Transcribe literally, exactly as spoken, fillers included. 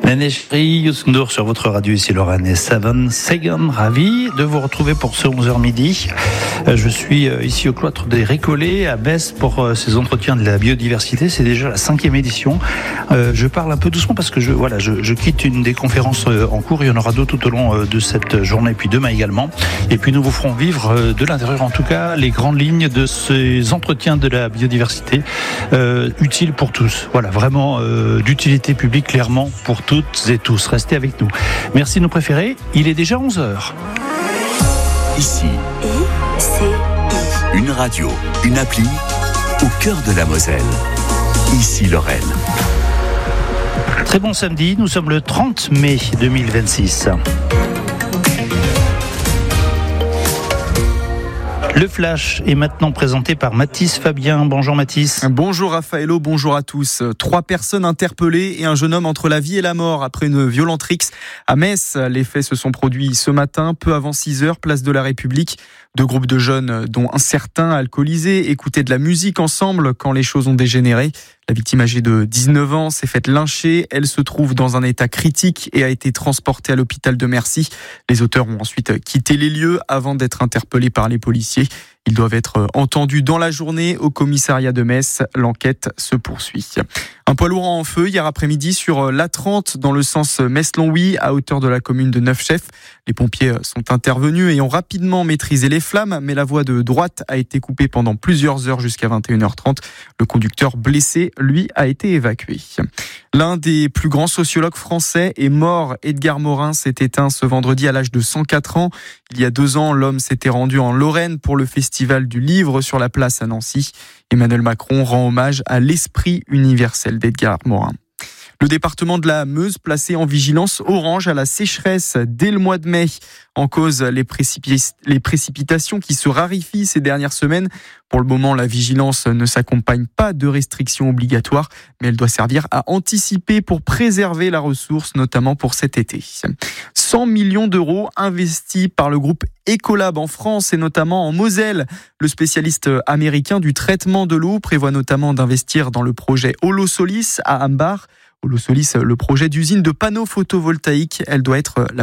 Nénéchri, Youssoundour sur votre radio ici Lorraine et Seven Segan, ravi de vous retrouver pour ce onze heures midi. Je suis ici au cloître des Récollets à Metz pour ces entretiens de la biodiversité. C'est déjà la cinquième édition. Je parle un peu doucement parce que je, voilà, je, je quitte une des conférences en cours. Il y en aura d'autres tout au long de cette journée, puis demain également. Et puis nous vous ferons vivre de l'intérieur, en tout cas, les grandes lignes de ces entretiens de la biodiversité euh, utiles pour tous. Voilà, vraiment euh, d'utilité publique, clairement, pour toutes et tous. Restez avec nous. Merci de nous préférer. Il est déjà onze heures. Ici, une radio, une appli, au cœur de la Moselle. Ici Lorraine. Très bon samedi, nous sommes le trente mai deux mille vingt-six. Le Flash est maintenant présenté par Mathis Fabien. Bonjour Mathis. Bonjour Raphaëlo, bonjour à tous. Trois personnes interpellées et un jeune homme entre la vie et la mort après une violente rixe à Metz. Les faits se sont produits ce matin, peu avant six heures, place de la République. Deux groupes de jeunes, dont un certain alcoolisé, écoutaient de la musique ensemble quand les choses ont dégénéré. La victime âgée de dix-neuf ans s'est faite lyncher. Elle se trouve dans un état critique et a été transportée à l'hôpital de Mercy. Les auteurs ont ensuite quitté les lieux avant d'être interpellés par les policiers. Ils doivent être entendus dans la journée au commissariat de Metz. L'enquête se poursuit. Un poids lourd en feu hier après-midi sur l'A trente dans le sens Metz-Longwy à hauteur de la commune de Neufchef. Les pompiers sont intervenus et ont rapidement maîtrisé les flammes, mais la voie de droite a été coupée pendant plusieurs heures jusqu'à vingt et une heures trente. Le conducteur blessé, lui, a été évacué. L'un des plus grands sociologues français est mort. Edgar Morin s'est éteint ce vendredi à l'âge de cent quatre ans. Il y a deux ans, l'homme s'était rendu en Lorraine pour le festival du livre sur la place à Nancy. Emmanuel Macron rend hommage à l'esprit universel d'Edgar Morin. Le département de la Meuse placé en vigilance orange à la sécheresse dès le mois de mai. En cause, les, précipi- les précipitations qui se raréfient ces dernières semaines. Pour le moment, la vigilance ne s'accompagne pas de restrictions obligatoires, mais elle doit servir à anticiper pour préserver la ressource, notamment pour cet été. cent millions d'euros investis par le groupe Ecolab en France et notamment en Moselle. Le spécialiste américain du traitement de l'eau prévoit notamment d'investir dans le projet Holosolis à Ambars. Holosolis, le projet d'usine de panneaux photovoltaïques, elle doit être la